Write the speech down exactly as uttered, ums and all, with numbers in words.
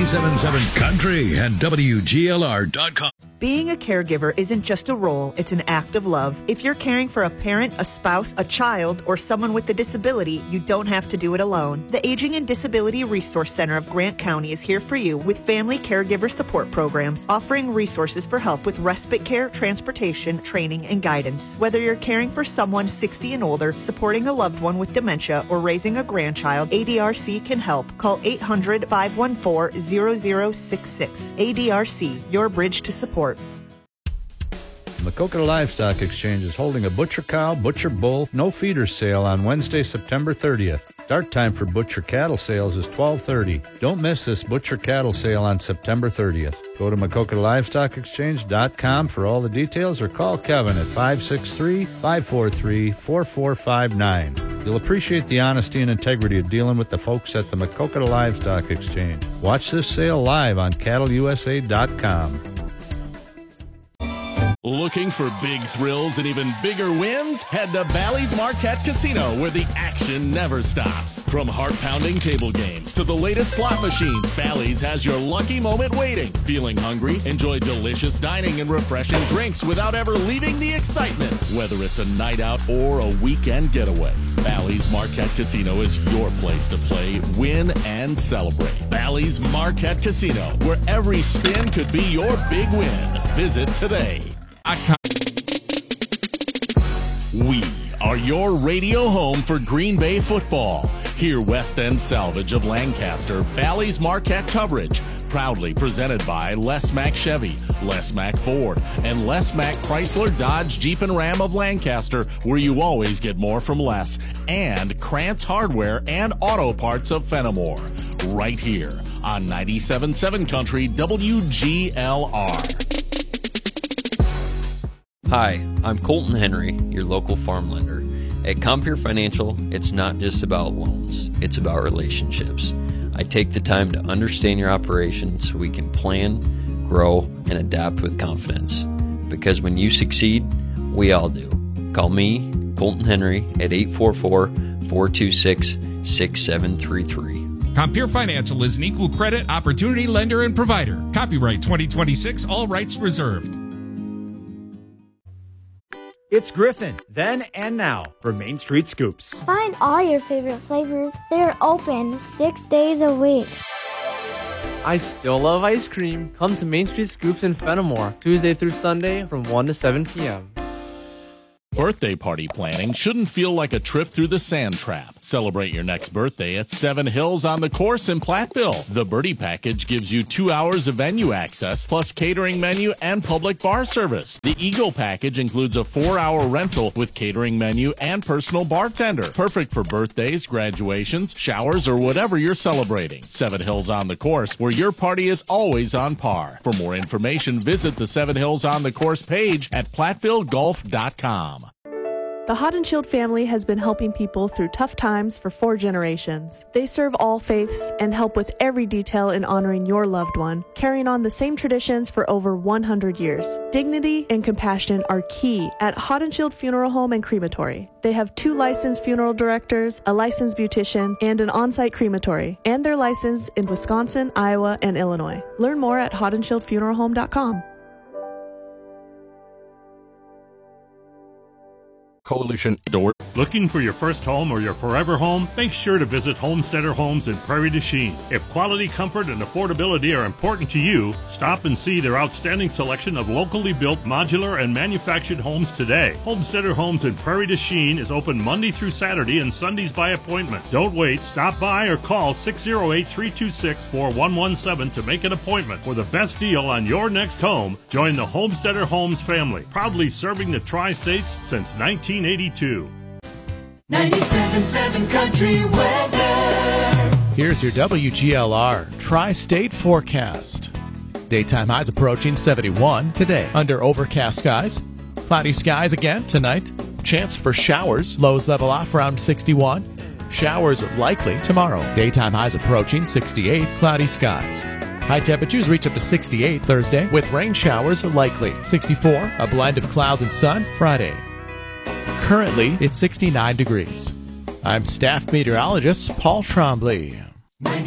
ninety-seven point seven Country and W G L R dot com. Being a caregiver isn't just a role, it's an act of love. If you're caring for a parent, a spouse, a child, or someone with a disability, you don't have to do it alone. The Aging and Disability Resource Center of Grant County is here for you with family caregiver support programs, offering resources for help with respite care, transportation, training, and guidance. Whether you're caring for someone sixty and older, supporting a loved one with dementia, or raising a grandchild, A D R C can help. Call eight hundred, five one four, zero zero six six. A D R C, your bridge to support. Maquoketa Livestock Exchange is holding a Butcher Cow, Butcher Bull, no feeder sale on Wednesday, September thirtieth. Start time for Butcher Cattle sales is twelve thirty. Don't miss this Butcher Cattle sale on September thirtieth. Go to Maquoketa Livestock Exchange dot com for all the details or call Kevin at five six three, five four three, four four five nine. You'll appreciate the honesty and integrity of dealing with the folks at the Maquoketa Livestock Exchange. Watch this sale live on cattle U S A dot com. Looking for big thrills and even bigger wins? Head to Bally's Marquette Casino, where the action never stops. From heart-pounding table games to the latest slot machines, Bally's has your lucky moment waiting. Feeling hungry? Enjoy delicious dining and refreshing drinks without ever leaving the excitement. Whether it's a night out or a weekend getaway, Bally's Marquette Casino is your place to play, win, and celebrate. Bally's Marquette Casino, where every spin could be your big win. Visit today. We are your radio home for Green Bay football. Hear West End Salvage of Lancaster, Bally's Marquette coverage. Proudly presented by Les Mack Chevy, Les Mack Ford, and Les Mack Chrysler, Dodge, Jeep, and Ram of Lancaster, where you always get more from less. And Krantz Hardware and Auto Parts of Fenimore. Right here on ninety-seven point seven Country W G L R. Hi, I'm Colton Henry, your local farm lender. At Compeer Financial, it's not just about loans, it's about relationships. I take the time to understand your operation so we can plan, grow, and adapt with confidence. Because when you succeed, we all do. Call me, Colton Henry, at eight four four, four two six, six seven three three. Compeer Financial is an equal credit opportunity lender and provider. Copyright twenty twenty-six, all rights reserved. It's Griffin, then and now, for Main Street Scoops. Find all your favorite flavors. They're open six days a week. I still love ice cream. Come to Main Street Scoops in Fenimore, Tuesday through Sunday from one to seven p.m. Birthday party planning shouldn't feel like a trip through the sand trap. Celebrate your next birthday at Seven Hills on the Course in Platteville. The Birdie Package gives you two hours of venue access, plus catering menu and public bar service. The Eagle Package includes a four-hour rental with catering menu and personal bartender. Perfect for birthdays, graduations, showers, or whatever you're celebrating. Seven Hills on the Course, where your party is always on par. For more information, visit the Seven Hills on the Course page at platteville golf dot com. The Hot and Chilled family has been helping people through tough times for four generations. They serve all faiths and help with every detail in honoring your loved one, carrying on the same traditions for over one hundred years. Dignity and compassion are key at Hot and Chilled Funeral Home and Crematory. They have two licensed funeral directors, a licensed beautician, and an on-site crematory, and they're licensed in Wisconsin, Iowa, and Illinois. Learn more at hot and chilled funeral home dot com. Coalition door. Looking for your first home or your forever home? Make sure to visit Homesteader Homes in Prairie du Chien. If quality, comfort, and affordability are important to you, stop and see their outstanding selection of locally built modular and manufactured homes today. Homesteader Homes in Prairie du Chien is open Monday through Saturday and Sundays by appointment. Don't wait. Stop by or call six oh eight, three two six, four one one seven to make an appointment. For the best deal on your next home, join the Homesteader Homes family, proudly serving the Tri-States since nineteen eighty-two. ninety-seven point seven Country Weather. Here's your W G L R Tri-State forecast. Daytime highs approaching seventy-one today under overcast skies. Cloudy skies again tonight. Chance for showers. Lows level off around sixty-one. Showers likely tomorrow. Daytime highs approaching sixty-eight. Cloudy skies. High temperatures reach up to sixty-eight Thursday with rain showers likely. sixty-four, a blend of clouds and sun Friday. Currently, it's sixty-nine degrees. I'm staff meteorologist Paul Trombley.